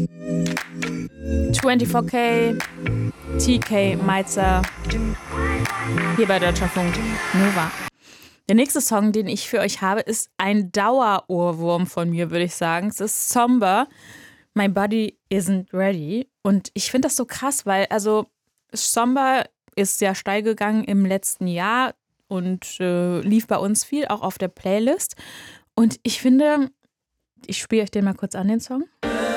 24K, TK, Meizer, hier bei Deutschlandfunk Nova. Der nächste Song, den ich für euch habe, ist ein Dauerohrwurm von mir, würde ich sagen. Es ist Somber, My Body Isn't Ready. Und ich finde das so krass, weil Somber ist ja steil gegangen im letzten Jahr und lief bei uns viel, auch auf der Playlist. Und ich finde, ich spiele euch den mal kurz an, den Song.